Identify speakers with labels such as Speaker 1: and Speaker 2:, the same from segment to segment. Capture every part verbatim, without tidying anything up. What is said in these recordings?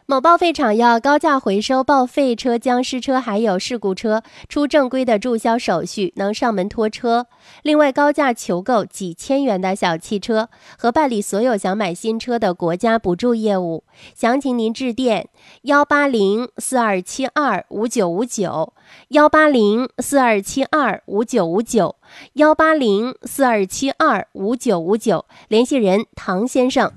Speaker 1: 某报废厂要高价回收报废车、僵尸车还有事故车，出正规的注销手续，能上门拖车。另外高价求购几千元的小汽车，和办理所有想买新车的国家补助业务。详情您致电幺八零四二七二五九五九，幺八零四二七二五九五九，幺八零四二七二五九五九，联系人唐先生。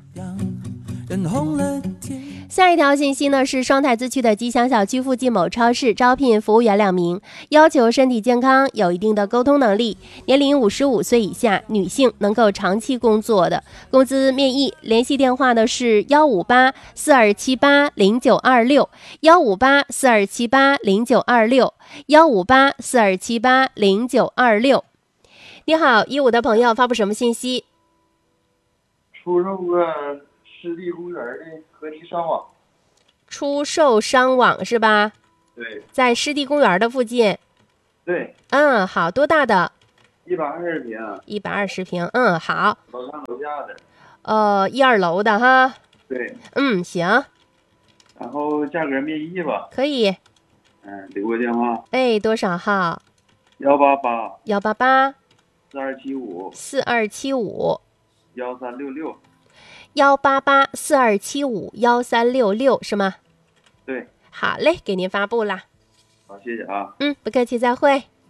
Speaker 1: 下一条信息呢是双台自区的吉祥小区附近某超市招聘服务员两名，要求身体健康，有一定的沟通能力，年龄五十五岁以下，女性，能够长期工作的，工资面议。联系电话呢是幺五八四二七八零九二六，幺五八四二七八零九二六，幺五八四二七八零九二六。你好，一五的朋友发布什么信息？
Speaker 2: 出售个湿地公园的合集商网。
Speaker 1: 出售商网是吧？
Speaker 2: 对，
Speaker 1: 在湿地公园的附近。
Speaker 2: 对，
Speaker 1: 嗯，好，多大的？
Speaker 2: 一百二十平。
Speaker 1: 一百二十平，嗯，好。
Speaker 2: 楼上楼下的。
Speaker 1: 呃，一二楼的哈。
Speaker 2: 对。
Speaker 1: 嗯，行。
Speaker 2: 然后价格面议吧。
Speaker 1: 可以。
Speaker 2: 嗯，留个电话。
Speaker 1: 哎，多少号？
Speaker 2: 幺八八。
Speaker 1: 幺八八。
Speaker 2: 四二七五。
Speaker 1: 四二七五。
Speaker 2: 幺三六六。
Speaker 1: 幺八八四二七五幺三六六是吗？
Speaker 2: 对。
Speaker 1: 好嘞，给您发布啦。
Speaker 2: 好，谢谢啊。
Speaker 1: 嗯，不客气，再会。